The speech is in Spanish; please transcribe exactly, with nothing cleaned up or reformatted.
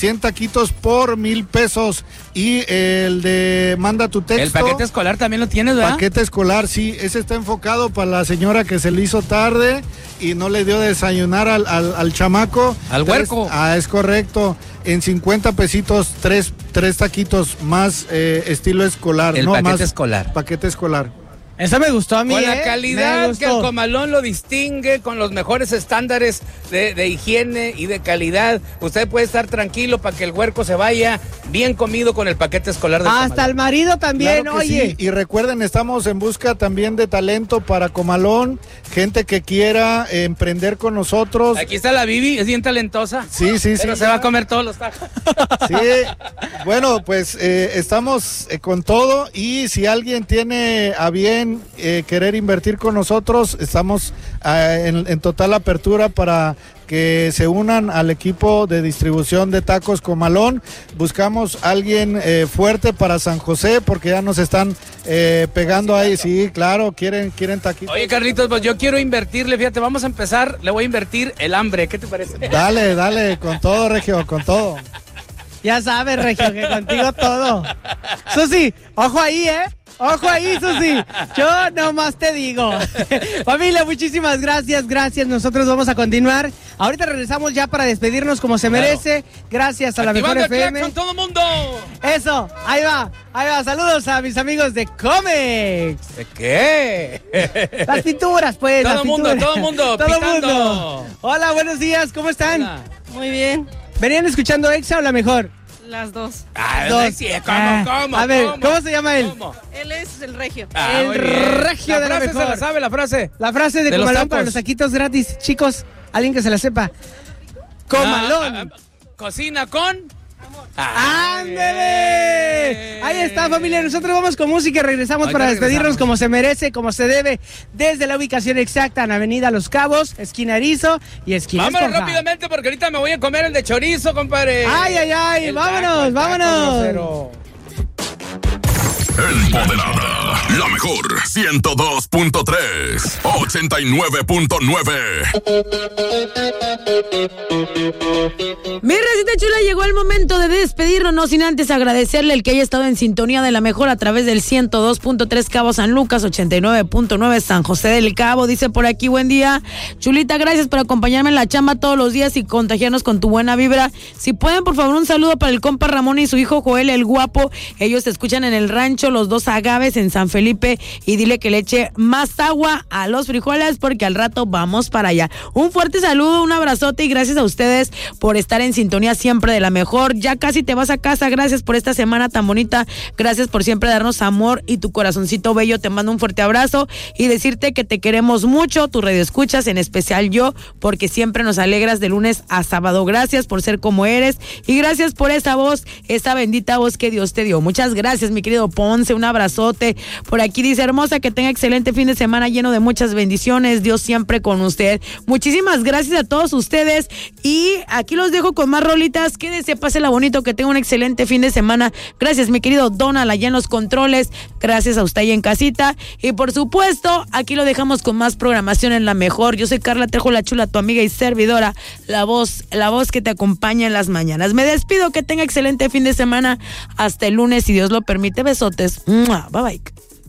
cien taquitos por mil pesos. Y el de manda tu texto. El paquete escolar también lo tienes, ¿verdad? Paquete escolar, sí, ese está enfocado para la señora que se le hizo tarde y no le dio desayunar al, al, al chamaco. Al huerco. Ah, es correcto. En cincuenta pesitos, tres, tres taquitos más eh, estilo escolar. El no, paquete más escolar. Paquete escolar. Eso me gustó a mí, Con ¿eh? la calidad que el Comalón lo distingue, con los mejores estándares de, de higiene y de calidad. Usted puede estar tranquilo para que el huerco se vaya bien comido con el paquete escolar del Hasta Comalón. el marido también, Claro que oye. sí. Y recuerden, estamos en busca también de talento para Comalón, gente que quiera eh, emprender con nosotros. Aquí está la Bibi, es bien talentosa. Sí, sí, pero sí. se va a comer todos los tacos. Sí, bueno, pues eh, estamos eh, con todo y si alguien tiene a bien eh, querer invertir con nosotros, estamos eh, en, en total apertura para que se unan al equipo de distribución de tacos Comalón. Buscamos a alguien eh, fuerte para San José porque ya nos están eh, pegando ahí. Sí, claro, quieren, quieren taquitos. Oye, Carlitos, pues yo quiero invertirle, fíjate, vamos a empezar, le voy a invertir el hambre, ¿qué te parece? Dale, dale, con todo, Regio, con todo. Ya sabes, Regio, que contigo todo. Susi, ojo ahí, ¿eh? Ojo ahí, Susi. Yo nomás te digo. Familia, muchísimas gracias, gracias. Nosotros vamos a continuar. Ahorita regresamos ya para despedirnos como se merece. Gracias a la mejor F M. ¡Con todo mundo! Eso, ahí va, ahí va. Saludos a mis amigos de Comex. ¿De qué? Las pinturas, pues. Todo las mundo, pinturas. todo mundo, Todo pitando. mundo. Hola, buenos días, ¿cómo están? Hola. Muy bien, ¿Venían escuchando Exa o la mejor? las dos. Ah, Dos. sí, ¿cómo, Ah, cómo, a ver, cómo? ¿cómo se llama él? ¿Cómo? Él es el regio. Ah, El muy bien. regio la de la frase mejor. se la sabe, la frase. La frase de, De los Comalón tacos. para los taquitos gratis. Chicos, alguien que se la sepa. Comalón. Ah, ah, ah, cocina con... ¡Ándele! Ahí está, familia. Nosotros vamos con música y regresamos Ahorita para despedirnos regresamos. como se merece, como se debe, desde la ubicación exacta en Avenida Los Cabos, esquina Erizo y esquina Vámonos Esponja. rápidamente porque ahorita me voy a comer el de chorizo, compadre. ¡Ay, ay, ay! El ¡Vámonos, taco, el taco vámonos! grosero. Empoderada, la mejor ciento dos punto tres, ochenta y nueve punto nueve. Mi recita chula, llegó el momento de despedirnos, no sin antes agradecerle el que haya estado en sintonía de la mejor a través del ciento dos punto tres Cabo San Lucas, ochenta y nueve punto nueve San José del Cabo. Dice por aquí, buen día, Chulita, gracias por acompañarme en la chamba todos los días y contagiarnos con tu buena vibra. Si pueden, por favor, un saludo para el compa Ramón y su hijo Joel, el guapo. Ellos te escuchan en el rancho Los Dos Agaves en San Felipe y dile que le eche más agua a los frijoles porque al rato vamos para allá. Un fuerte saludo, un abrazote y gracias a ustedes por estar en sintonía siempre de la mejor. Ya casi te vas a casa, gracias por esta semana tan bonita, gracias por siempre darnos amor y tu corazoncito bello. Te mando un fuerte abrazo y decirte que te queremos mucho, tu radio escuchas, en especial yo, porque siempre nos alegras de lunes a sábado. Gracias por ser como eres y gracias por esa voz, esa bendita voz que Dios te dio. Muchas gracias, mi querido Ponce, un abrazote. Por aquí dice, hermosa, que tenga excelente fin de semana lleno de muchas bendiciones, Dios siempre con usted. Muchísimas gracias a todos ustedes y aquí los dejo con más rolitas. Quédese, pásela bonito, que tenga un excelente fin de semana. Gracias, mi querido Donald, allá en los controles. Gracias a usted ahí en casita. Y por supuesto, aquí lo dejamos con más programación en la mejor. Yo soy Carla Trejo, la chula, tu amiga y servidora, la voz, la voz que te acompaña en las mañanas. Me despido, que tenga excelente fin de semana. Hasta el lunes, si Dios lo permite. Besotes. Bye bye.